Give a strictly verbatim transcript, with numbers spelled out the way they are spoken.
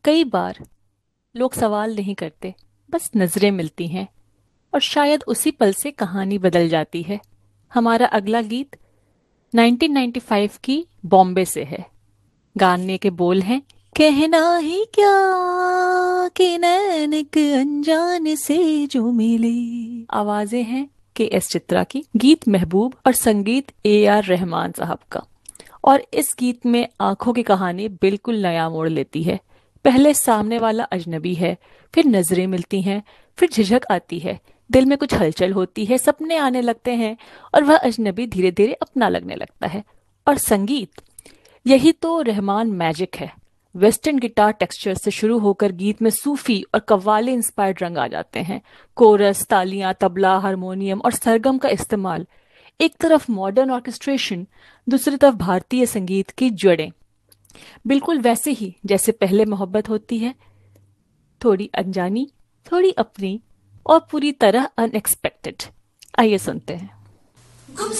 कई बार लोग सवाल नहीं करते, बस नजरें मिलती हैं और शायद उसी पल से कहानी बदल जाती है। हमारा अगला गीत नाइनटीन नाइंटी फाइव की बॉम्बे से है। गाने के बोल हैं, कहना ही क्या कि नैन एक अनजान से जो मिले। आवाजें हैं के एस चित्रा की, गीत महबूब और संगीत ए आर रहमान साहब का। और इस गीत में आंखों की कहानी बिल्कुल नया मोड़ लेती है। पहले सामने वाला अजनबी है, फिर नजरें मिलती हैं, फिर झिझक आती है, दिल में कुछ हलचल होती है, सपने आने लगते हैं और वह अजनबी धीरे धीरे अपना लगने लगता है। और संगीत, यही तो रहमान मैजिक है। वेस्टर्न गिटार टेक्सचर से शुरू होकर गीत में सूफी और कव्वाली इंस्पायर्ड रंग आ जाते हैं। कोरस, तालियां, तबला, हारमोनियम और सरगम का इस्तेमाल। एक तरफ मॉडर्न ऑर्केस्ट्रेशन, दूसरी तरफ भारतीय संगीत की जड़ें। बिल्कुल वैसे ही जैसे पहले मोहब्बत होती है, थोड़ी अनजानी, थोड़ी अपनी और पूरी तरह अनएक्सपेक्टेड। आइए सुनते हैं।